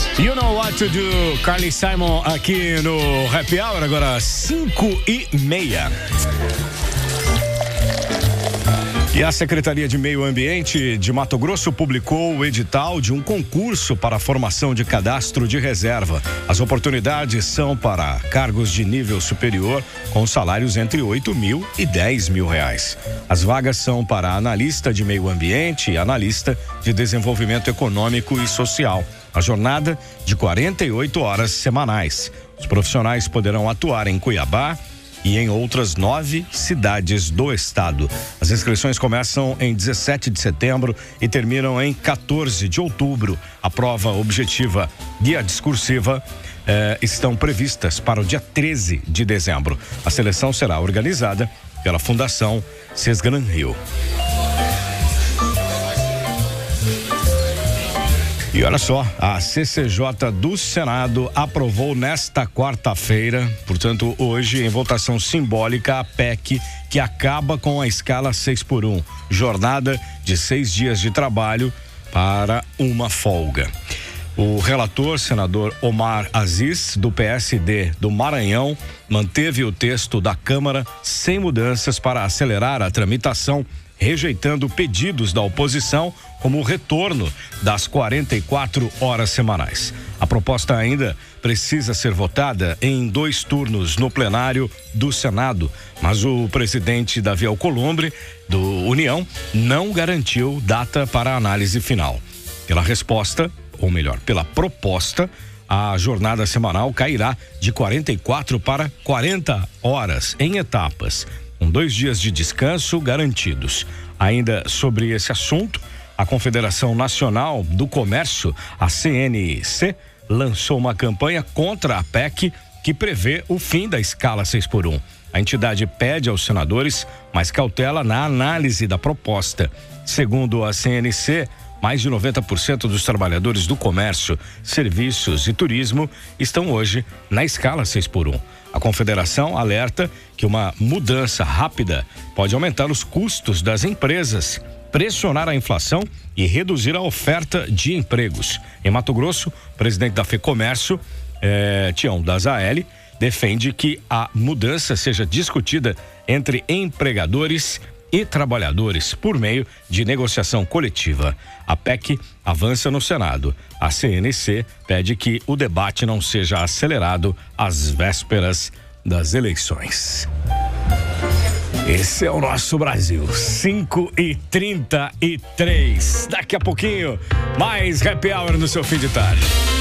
You Know What to Do, Carly Simon aqui no Happy Hour, agora 5:30. E a Secretaria de Meio Ambiente de Mato Grosso publicou o edital de um concurso para a formação de cadastro de reserva. As oportunidades são para cargos de nível superior com salários entre 8 mil e 10 mil reais. As vagas são para analista de meio ambiente e analista de desenvolvimento econômico e social. A jornada de 48 horas semanais. Os profissionais poderão atuar em Cuiabá e em outras 9 cidades do estado. As inscrições começam em 17 de setembro e terminam em 14 de outubro. A prova objetiva e a discursiva estão previstas para o dia 13 de dezembro. A seleção será organizada pela Fundação Sesgran Rio. E olha só, a CCJ do Senado aprovou nesta quarta-feira, portanto hoje, em votação simbólica, a PEC que acaba com a escala 6x1, jornada de 6 dias de trabalho para uma folga. O relator, senador Omar Aziz, do PSD do Maranhão, manteve o texto da Câmara sem mudanças para acelerar a tramitação, rejeitando pedidos da oposição, como o retorno das 44 horas semanais. A proposta ainda precisa ser votada em 2 turnos no plenário do Senado, mas o presidente Davi Alcolumbre, do União, não garantiu data para a análise final. Pela resposta, ou melhor, pela proposta, a jornada semanal cairá de 44 para 40 horas em etapas, com 2 dias de descanso garantidos. Ainda sobre esse assunto, a Confederação Nacional do Comércio, a CNC, lançou uma campanha contra a PEC que prevê o fim da escala 6x1. A entidade pede aos senadores mais cautela na análise da proposta. Segundo a CNC, mais de 90% dos trabalhadores do comércio, serviços e turismo estão hoje na escala 6x1. A Confederação alerta que uma mudança rápida pode aumentar os custos das empresas, pressionar a inflação e reduzir a oferta de empregos. Em Mato Grosso, o presidente da FEComércio, Tião Dazaeli, defende que a mudança seja discutida entre empregadores e trabalhadores por meio de negociação coletiva. A PEC avança no Senado. A CNC pede que o debate não seja acelerado às vésperas das eleições. Esse é o nosso Brasil. 5:33. Daqui a pouquinho, mais Happy Hour no seu fim de tarde.